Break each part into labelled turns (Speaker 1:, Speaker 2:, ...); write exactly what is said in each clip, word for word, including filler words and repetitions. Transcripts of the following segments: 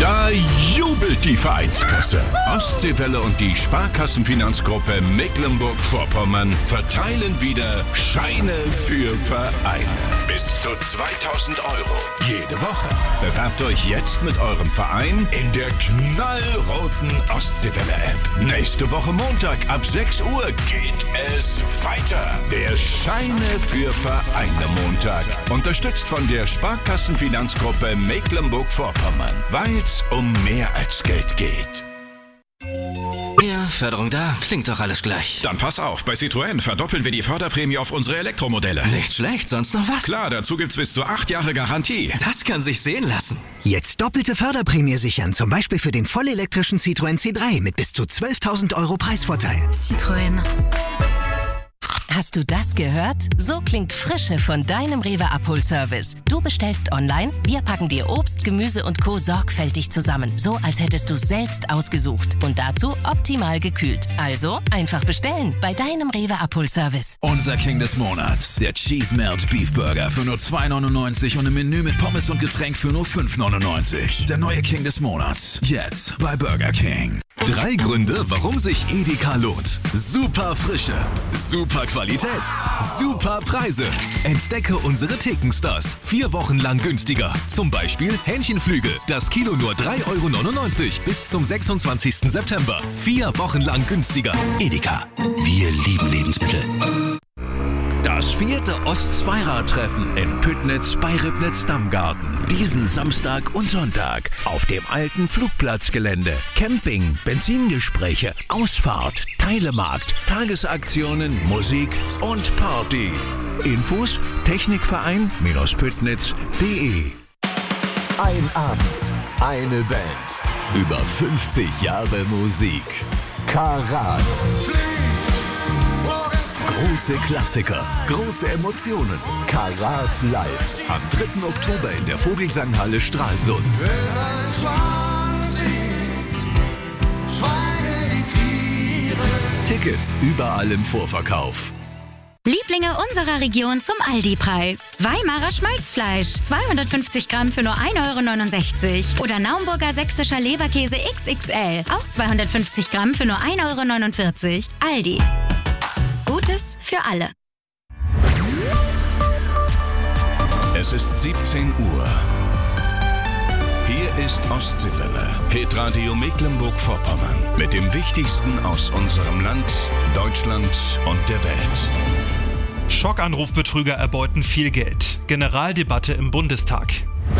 Speaker 1: Da jubelt die Vereinskasse. Ostseewelle und die Sparkassenfinanzgruppe Mecklenburg-Vorpommern verteilen wieder Scheine für Vereine. Bis zu zweitausend Euro jede Woche. Bewerbt euch jetzt mit eurem Verein in der knallroten Ostseewelle-App. Nächste Woche Montag ab sechs Uhr geht es weiter. Der Scheine für Vereine Montag. Unterstützt von der Sparkassenfinanzgruppe Mecklenburg-Vorpommern. Weil es um mehr als Geld geht.
Speaker 2: Ja, Förderung da. Klingt doch alles gleich.
Speaker 3: Dann pass auf, bei Citroën verdoppeln wir die Förderprämie auf unsere Elektromodelle.
Speaker 2: Nicht schlecht, sonst noch was?
Speaker 3: Klar, dazu gibt's bis zu acht Jahre Garantie.
Speaker 2: Das kann sich sehen lassen.
Speaker 4: Jetzt doppelte Förderprämie sichern, zum Beispiel für den vollelektrischen Citroën C drei mit bis zu zwölftausend Euro Preisvorteil.
Speaker 5: Citroën. Hast du das gehört? So klingt Frische von deinem Rewe Abholservice. Du bestellst online, wir packen dir Obst, Gemüse und Co. sorgfältig zusammen. So, als hättest du es selbst ausgesucht. Und dazu optimal gekühlt. Also einfach bestellen bei deinem Rewe Abholservice.
Speaker 6: Unser King des Monats, der Cheese Melt Beef Burger für nur zwei neunundneunzig und im Menü mit Pommes und Getränk für nur fünf neunundneunzig. Der neue King des Monats, jetzt bei Burger King.
Speaker 7: Drei Gründe, warum sich Edeka lohnt. Super Frische, super Qualität, super Preise. Entdecke unsere Thekenstars. Vier Wochen lang günstiger. Zum Beispiel Hähnchenflügel. Das Kilo nur drei Euro neunundneunzig bis zum sechsundzwanzigsten September. Vier Wochen lang günstiger. Edeka. Wir lieben Lebensmittel.
Speaker 6: Das vierte Ost-Zweirad-Treffen in Püttnitz bei Ribnitz-Dammgarten. Diesen Samstag und Sonntag auf dem alten Flugplatzgelände. Camping, Benzingespräche, Ausfahrt, Teilemarkt, Tagesaktionen, Musik und Party. Infos technikverein-püttnitz punkt de.
Speaker 8: Ein Abend, eine Band, über fünfzig Jahre Musik. Karat. Große Klassiker, große Emotionen. Karat live. Am dritten Oktober in der Vogelsanghalle Stralsund. Tickets überall im Vorverkauf.
Speaker 9: Lieblinge unserer Region zum Aldi-Preis. Weimarer Schmalzfleisch, zweihundertfünfzig Gramm für nur ein Euro neunundsechzig. Oder Naumburger sächsischer Leberkäse X X L, auch zweihundertfünfzig Gramm für nur ein Euro neunundvierzig. Aldi. Gutes für alle.
Speaker 1: Es ist siebzehn Uhr. Hier ist Ostseewelle, Hitradio Mecklenburg-Vorpommern. Mit dem Wichtigsten aus unserem Land, Deutschland und der Welt.
Speaker 10: Schockanrufbetrüger erbeuten viel Geld. Generaldebatte im Bundestag.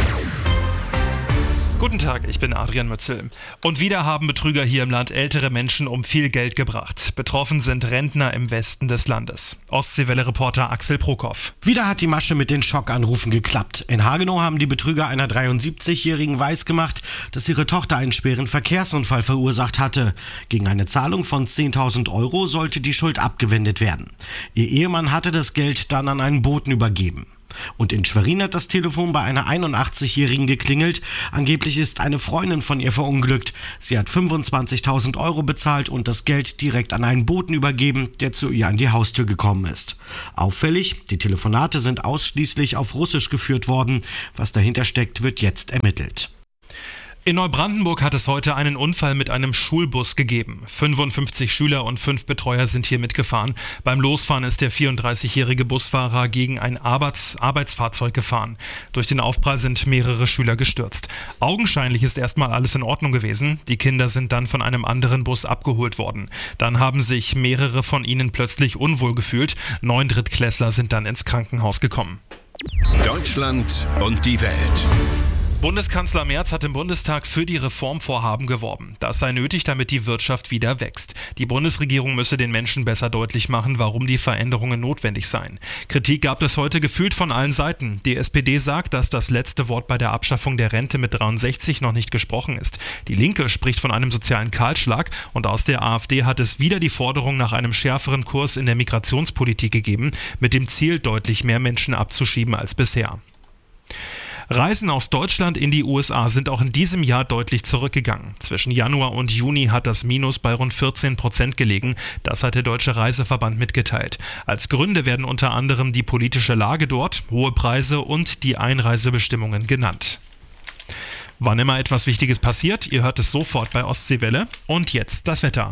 Speaker 10: Guten Tag, ich bin Adrian Mützel. Und wieder haben Betrüger hier im Land ältere Menschen um viel Geld gebracht. Betroffen sind Rentner im Westen des Landes. Ostseewelle-Reporter Axel Prokop.
Speaker 11: Wieder hat die Masche mit den Schockanrufen geklappt. In Hagenow haben die Betrüger einer dreiundsiebzigjährigen weisgemacht, dass ihre Tochter einen schweren Verkehrsunfall verursacht hatte. Gegen eine Zahlung von zehntausend Euro sollte die Schuld abgewendet werden. Ihr Ehemann hatte das Geld dann an einen Boten übergeben. Und in Schwerin hat das Telefon bei einer einundachtzigjährigen geklingelt. Angeblich ist eine Freundin von ihr verunglückt. Sie hat fünfundzwanzigtausend Euro bezahlt und das Geld direkt an einen Boten übergeben, der zu ihr an die Haustür gekommen ist. Auffällig, die Telefonate sind ausschließlich auf Russisch geführt worden. Was dahinter steckt, wird jetzt ermittelt.
Speaker 10: In Neubrandenburg hat es heute einen Unfall mit einem Schulbus gegeben. fünfundfünfzig Schüler und fünf Betreuer sind hier mitgefahren. Beim Losfahren ist der vierunddreißigjährige Busfahrer gegen ein Arbeits- Arbeitsfahrzeug gefahren. Durch den Aufprall sind mehrere Schüler gestürzt. Augenscheinlich ist erstmal alles in Ordnung gewesen. Die Kinder sind dann von einem anderen Bus abgeholt worden. Dann haben sich mehrere von ihnen plötzlich unwohl gefühlt. Neun Drittklässler sind dann ins Krankenhaus gekommen.
Speaker 1: Deutschland und die Welt.
Speaker 10: Bundeskanzler Merz hat im Bundestag für die Reformvorhaben geworben. Das sei nötig, damit die Wirtschaft wieder wächst. Die Bundesregierung müsse den Menschen besser deutlich machen, warum die Veränderungen notwendig seien. Kritik gab es heute gefühlt von allen Seiten. Die S P D sagt, dass das letzte Wort bei der Abschaffung der Rente mit dreiundsechzig noch nicht gesprochen ist. Die Linke spricht von einem sozialen Kahlschlag und aus der AfD hat es wieder die Forderung nach einem schärferen Kurs in der Migrationspolitik gegeben, mit dem Ziel, deutlich mehr Menschen abzuschieben als bisher. Reisen aus Deutschland in die U S A sind auch in diesem Jahr deutlich zurückgegangen. Zwischen Januar und Juni hat das Minus bei rund vierzehn Prozent gelegen. Das hat der Deutsche Reiseverband mitgeteilt. Als Gründe werden unter anderem die politische Lage dort, hohe Preise und die Einreisebestimmungen genannt. Wann immer etwas Wichtiges passiert, ihr hört es sofort bei Ostseewelle. Und jetzt das Wetter.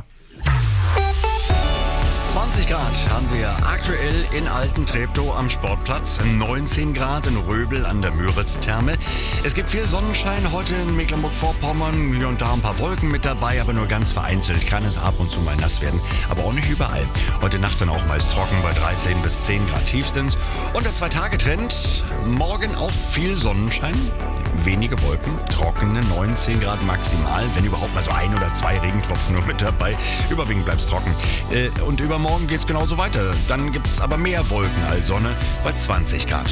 Speaker 12: zwanzig Grad haben wir aktuell in Altentreptow am Sportplatz, neunzehn Grad in Röbel an der Müritz-Therme. Es gibt viel Sonnenschein heute in Mecklenburg-Vorpommern, hier und da ein paar Wolken mit dabei, aber nur ganz vereinzelt kann es ab und zu mal nass werden, aber auch nicht überall. Heute Nacht dann auch meist trocken bei dreizehn bis zehn Grad tiefstens. Und der Zwei-Tage-Trend, morgen auch viel Sonnenschein, wenige Wolken, trockene neunzehn Grad maximal, wenn überhaupt mal so ein oder zwei Regentropfen nur mit dabei. Überwiegend bleibt es trocken. Äh, und übermorgen geht es genauso weiter. Dann gibt es aber mehr Wolken als Sonne bei zwanzig Grad.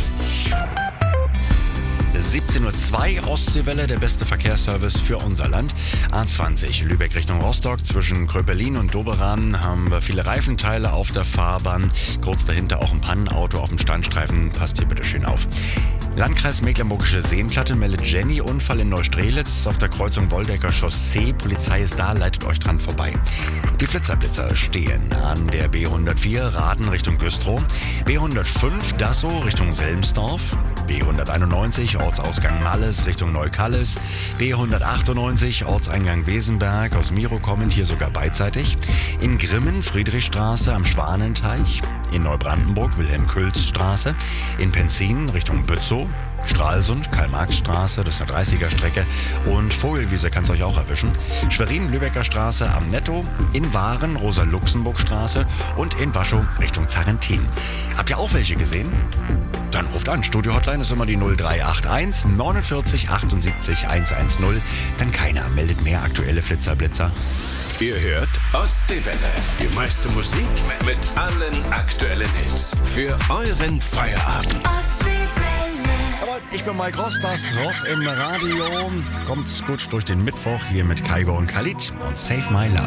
Speaker 12: siebzehn Uhr zwei, Ostseewelle, der beste Verkehrsservice für unser Land. A zwanzig, Lübeck Richtung Rostock. Zwischen Kröpelin und Doberan haben wir viele Reifenteile auf der Fahrbahn. Kurz dahinter auch ein Pannenauto auf dem Standstreifen. Passt hier bitte schön auf. Landkreis Mecklenburgische Seenplatte meldet Jenny Unfall in Neustrelitz auf der Kreuzung Woldecker Chaussee. Polizei ist da, leitet euch dran vorbei. Die Flitzerblitzer stehen an der B hundertvier Raden Richtung Güstrow, B hundertfünf Dassow Richtung Selmsdorf, B hunderteinundneunzig Ortsausgang Malles Richtung Neukalles, B hundertachtundneunzig Ortseingang Wesenberg, aus Miro kommend, hier sogar beidseitig, in Grimmen Friedrichstraße am Schwanenteich, in Neubrandenburg Wilhelm-Külz-Straße, in Penzin Richtung Bützow, Stralsund, Karl-Marx-Straße, das ist eine dreißiger-Strecke, und Vogelwiese kann es euch auch erwischen. Schwerin, Lübecker Straße am Netto, in Waren, Rosa-Luxemburg-Straße und in Waschow Richtung Zarentin. Habt ihr auch welche gesehen? Dann ruft an. Studio-Hotline ist immer die null drei acht eins neunundvierzig achtundsiebzig hundertzehn. Dann keiner meldet mehr aktuelle Flitzer-Blitzer.
Speaker 1: Ihr hört Ostseewelle. Die meiste Musik mit allen aktuellen Hits. Für euren Feierabend.
Speaker 12: Jawohl, ich bin Mike Ross, das Ross im Radio. Kommt's gut durch den Mittwoch hier mit Kaigo und Khalid und Save My Life.